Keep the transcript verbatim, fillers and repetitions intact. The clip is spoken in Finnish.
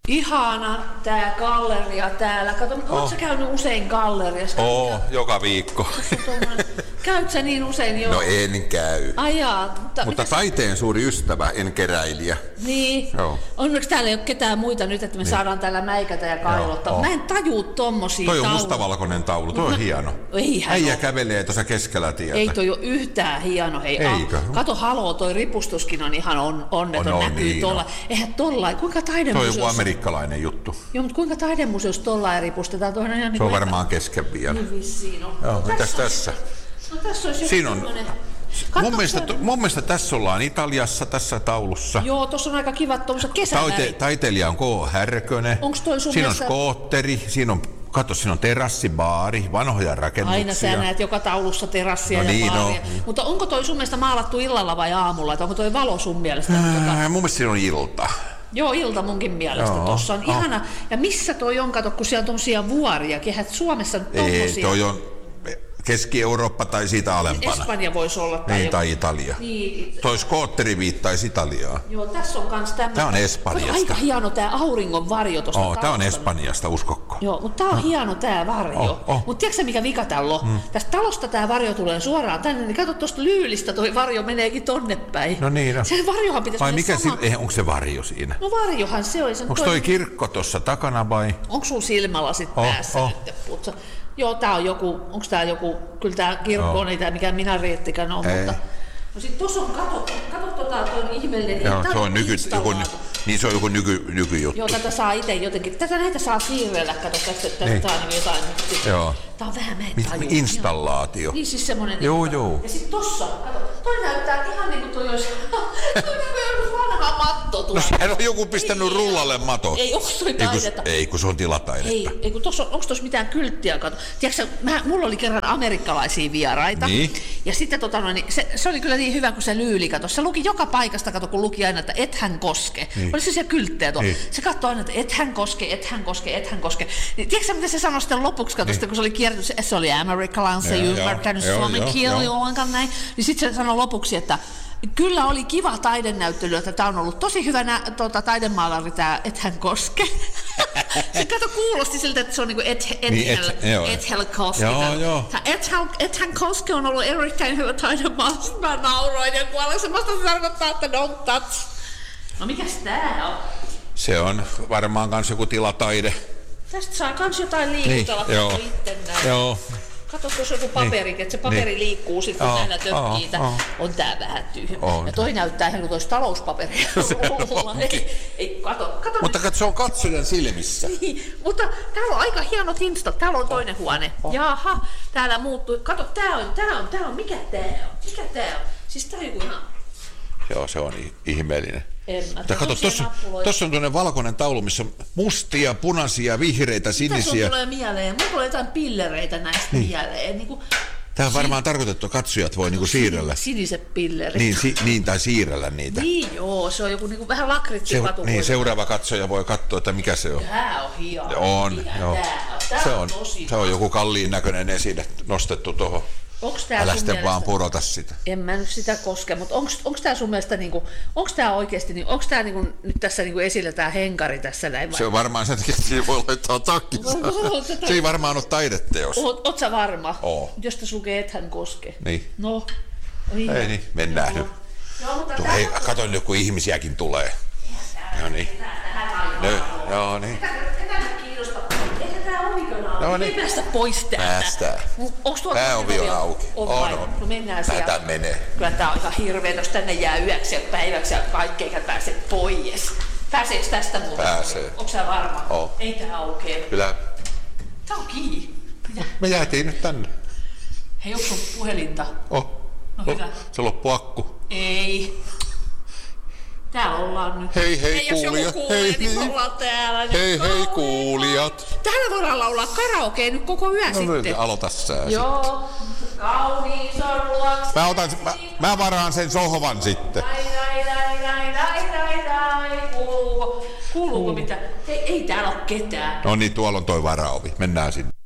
Ihana tää galleria täällä. Kato, oh. Ootko sä käynyt usein galleriassa? Oo, joka viikko. Käyt sä niin usein jo? No en käy. Ajaa, mutta mutta taiteen sä... suuri ystävä, en keräilijä. Niin. Joo. Onneksi täällä ei ole ketään muita nyt, että me niin. saadaan täällä mäikätä ja kailottaa. Oh. Mä en tajuu tommosia Toi on tauluja. Mustavalkoinen taulu, toi on no, hieno. Äijä kävelee tuossa keskellä tietä. Ei toi ole yhtään hieno. Hei, Eikö? Kato, haloo, toi ripustuskin on ihan on, onneton, on, on, näkyy niin tolla. Eihän tollain, kuinka taidemuseossa... Toi on joku amerikkalainen juttu. Joo, mutta kuinka taidemuseossa tollain ripustetaan? Tuohon ihan se niin on varmaan kesken vielä. Niin vissiin on. Joo, mitäs tässä? No tässä olisi siinä on... Mun mielestä, mun mielestä tässä ollaan Italiassa tässä taulussa. Joo, tuossa on aika kivat tuollaiset kesävärit. Taite, taiteilija on K. Härkönen. Onks toi sun siinä mielestä... on skootteri, siinä on, kato, siinä on terassibaari, vanhoja rakennuksia. Aina sä näet joka taulussa terassia no ja niin, baaria. No. Mutta onko toi sun mielestä maalattu illalla vai aamulla? Et onko toi valo sun mielestä? Ää, tota... Mun mielestä siinä on ilta. Joo, ilta munkin mielestä. Joo, tossa on oh. ihana. Ja missä toi on, kato, kun siellä on tommosia vuoria. Kehät Suomessa on tommosia. Ei, toi on... Keski-Eurooppa tai siitä alempana. Espanja voisi olla. Tai, niin, tai Italia. Niin. Toi skootteri viittaisi Italiaa. Joo, tässä on kans tämmöistä. Tää on Espanjasta. Aika hieno tää auringon varjo tosta oh, tää on Espanjasta, uskokko? Joo, mutta tää on oh. hieno tää varjo. Oh, oh. Mutta tiedätkö mikä vika täällä on? Mm. Tästä talosta tää varjo tulee suoraan tänne, niin kato tosta lyylistä toi varjo meneekin tonne päin. No niin. No. Se varjohan pitäisi vai mikä sama... si... onko se varjo siinä? No varjohan se on. Onko toi, toi kirkko tossa takana vai? Onko sun silmälasit oh, päässä oh. nyt? Putsa? Joo, tää on joku, onks tää joku, kyllä tää kirkko on, ei tää mikään minareettikään on, mutta... No sit tossa on, kato, kato tota, toi on ihmeellinen. Joo, se on nyky, joku, niin se on joku nyky, nykyjuttu. Joo, tätä saa ite jotenkin, tätä näitä saa siirrellä, kato tästä, että niin. Tää on jotain. Joo. Tää on vähän, mä en tajua. Installaatio. Niin siis semmonen. Joo, niin, joo. Ja sit tossa, kato, toi näyttää ihan niinku toi olisi, toi niinku vanha matto tuolla. No siellä on joku pistänyt ei, rullalle maton. Ei, onks toi taidetta? Ei, kun se on tilataidetta. Ei, ei kun tossa on, onks tossa mitään kylttiä, kato. Tiedätkö mä, mulla oli kerran amerikkalaisia vieraita. Niin. Ja sitten tota no, niin, se, se oli kyllä niin hyvä, kun se lyyli, kato. Se luki joka paikasta, kato, kun luki aina, että et hän koske. Niin. Oli se siellä kylttejä tuolla. Niin. Se katsoi aina, että et hän koske, et hän koske, et hän koske. Niin, tiedätkö mitä se sanoi sitten lopuksi, kato, niin. Kun se oli kierrätys, se oli amerikkalainen, se ei ymmärtänyt suomen kieli ollenkaan näin. Niin sitten se sanoi lopuksi, että kyllä oli kiva taidenäyttely, että tämä on ollut tosi hyvä nä- tuota, taidemaalari, tämä et hän koske. Se kato kuulosti siltä, että se on niinku et, et, niin, et, et hän koske. Joo, joo. Et, et hän koske on ollut erittäin hyvä taidemaalari. Mä nauroin ja kuolen semmoista se tarkoittaa, että don't touch. No mikäs tää on? Se on varmaan kans joku tilataide. Tästä saa kans jotain liikutella, niin, joo. Itse näin. Joo. Kato, tuossa on joku paperi, niin. Että se paperi niin. Liikkuu sitten, kun näillä tökkii. Oh, oh. On tää vähän tyhjä. Oh, ja toi näyttää ihan kuin tois talouspaperia. ei, ei, kato, kato. Mutta kato, se on katsojan silmissä. Niin, mutta täällä on aika hienot instat. Täällä on toinen oh, huone. Oh. Jaha, täällä muuttui. Kato, tää on, tää on, tää on, mikä tää on? Mikä tää on? Siis tää on joku ihan... Joo, se on ihmeellinen. Mutta kato, tuossa on tuonne valkoinen taulu, missä on mustia, punaisia, vihreitä, sinisiä. Mitä sun tulee mieleen? Mulla tulee jotain pillereitä näistä niin. mieleen. Niin kuin, tämä on varmaan si- tarkoitettu, että katsojat voi niinku siirrellä. Siniset pillerit. Niin, si- niin, tai siirrellä niitä. Niin joo, se on joku niinku vähän lakritsipatu. Se, niin, seuraava katsoja voi katsoa, että mikä se on. Tää on hieno. On, mikä joo. Tää on? Tää se on, on, tosi se on joku kalliin näköinen esine nostettu tuohon. Älä sitten vaan pudota sitä. En mä nyt sitä koske, mutta onks, onks tää sun mielestä niinku, onks tää oikeesti, niinku, onks tää niinku, nyt tässä niinku esillä tää henkari tässä näin? Se on varmaan sen takia, että siinä voi laittaa takkinsa. Se ei varmaan ole taideteos. Oot, oot sä varma? Oo. Jos tässä lukee, et hän koske. Niin. No. Ei, ei niin, mennään nyt. No, hei, kato nyt, kun ihmisiäkin tulee. No niin. No, joo niin. No niin. Ei päästä pois täältä. Päästään. Pääovi on auki. On, on, on. No mennään siellä. Tätä menee. Kyllä tää on aika hirveä, jos tänne jää yöksi ja päiväksi ja kaikki eikä pääse pois. Pääseekö tästä muuta? Pääsee. Onko sä varma? On. Ei tää aukee. Kyllä. Tää on kiinni. Me jäätiin nyt tänne. Hei, onko sun puhelinta? Oh. No hyvä. Se loppui akku. Ei. Täällä ollaan nyt. Hei hei kuulijat. kuulijat. Kuulee, hei niin hei. Ollaan täällä. Hei hei kuulijat. Täällä voidaan laulaa karaokea nyt koko yö no, sitten. Aloita sä joo. Kauniis on luoksi. Mä, otan, mä, mä varaan sen sohvan sitten. Dai, dai, dai, dai, dai, dai, dai. Kuuluuko? Kuuluuko mitä? Hei, ei täällä ole ketään. No niin, tuolla on toi varaovi. Mennään sinne.